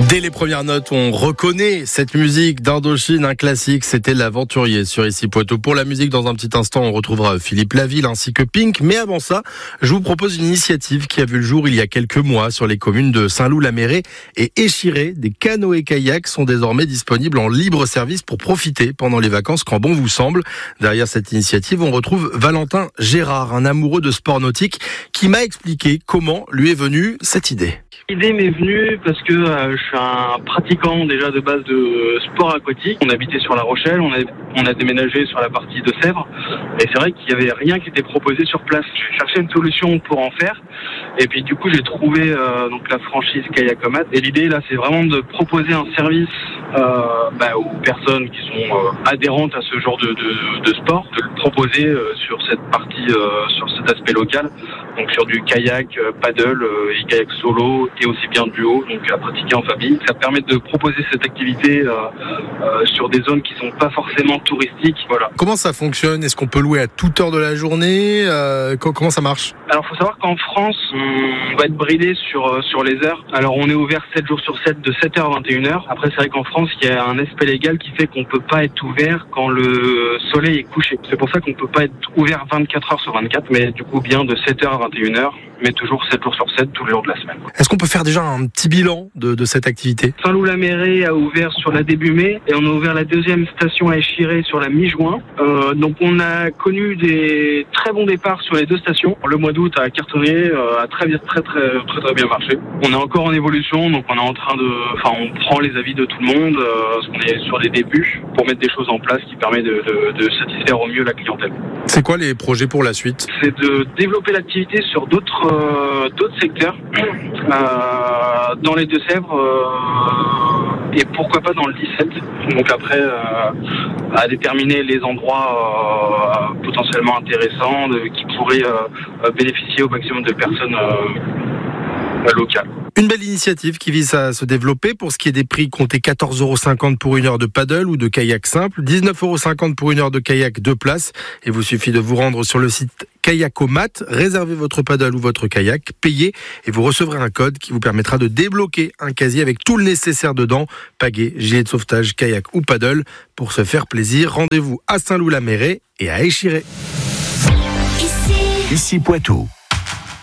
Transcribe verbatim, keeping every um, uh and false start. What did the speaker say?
Dès les premières notes, on reconnaît cette musique d'Indochine, un classique, c'était l'Aventurier sur Ici Poitou. Pour la musique, dans un petit instant, on retrouvera Philippe Laville ainsi que Pink. Mais avant ça, je vous propose une initiative qui a vu le jour il y a quelques mois sur les communes de Saint-Loup-la-Mérée et Échiré. Des canoës-kayaks sont désormais disponibles en libre service pour profiter pendant les vacances quand bon vous semble. Derrière cette initiative, on retrouve Valentin Gérard, un amoureux de sport nautique, qui m'a expliqué comment lui est venue cette idée. L'idée m'est venue parce que euh, je suis un pratiquant déjà de base de sport aquatique. On habitait sur La Rochelle, on a, on a déménagé sur la partie de Sèvres. Et c'est vrai qu'il n'y avait rien qui était proposé sur place. J'ai cherché une solution pour en faire. Et puis du coup, j'ai trouvé euh, donc la franchise Kayakomat. Et l'idée là, c'est vraiment de proposer un service euh, bah, aux personnes qui sont euh, adhérentes à ce genre de, de, de sport, de le proposer euh, sur cette partie, euh, sur cet aspect local. Donc sur du kayak, euh, paddle euh, et kayak solo et aussi bien duo, donc à pratiquer en famille. Ça permet de proposer cette activité euh, euh, sur des zones qui sont pas forcément touristiques. Voilà. Comment ça fonctionne ? Est-ce qu'on peut louer à toute heure de la journée ? euh, Comment ça marche ? Alors, faut savoir qu'en France, on va être bridé sur sur les heures. Alors, on est ouvert sept jours sur sept, de sept heures à vingt et une heures. Après, c'est vrai qu'en France, il y a un aspect légal qui fait qu'on peut pas être ouvert quand le soleil est couché. C'est pour ça qu'on peut pas être ouvert vingt-quatre heures sur vingt-quatre, mais du coup, bien de sept heures à vingt et une heures, mais toujours sept jours sur sept, tous les jours de la semaine. Est-ce qu'on peut faire déjà un petit bilan de, de cette activité ? Saint-Loup-la-Mérée a ouvert sur la début mai et on a ouvert la deuxième station à Échiré sur la mi-juin. Euh, donc, on a connu des très bons départs sur les deux stations. Le mois d'août a cartonné, euh, a très bien, très, très, très, très bien marché. On est encore en évolution, donc on est en train de, enfin, on prend les avis de tout le monde, euh, parce qu'on est sur des débuts pour mettre des choses en place qui permet de, de, de satisfaire au mieux la clientèle. C'est quoi les projets pour la suite ? C'est de développer l'activité sur d'autres, euh, d'autres secteurs, euh, dans les Deux-Sèvres, euh, et pourquoi pas dans le dix-sept. Donc après, euh, à déterminer les endroits euh, potentiellement intéressants de, qui pourraient euh, bénéficier au maximum de personnes euh, locales. Une belle initiative qui vise à se développer. Pour ce qui est des prix, comptez quatorze euros cinquante pour une heure de paddle ou de kayak simple, dix-neuf euros cinquante pour une heure de kayak deux places. Et vous suffit de vous rendre sur le site Kayakomat, réservez votre paddle ou votre kayak, payez et vous recevrez un code qui vous permettra de débloquer un casier avec tout le nécessaire dedans, pagaie, gilet de sauvetage, kayak ou paddle. Pour se faire plaisir, rendez-vous à Saint-Loup-la-Mérée et à Échiré. Ici, Ici Poitou.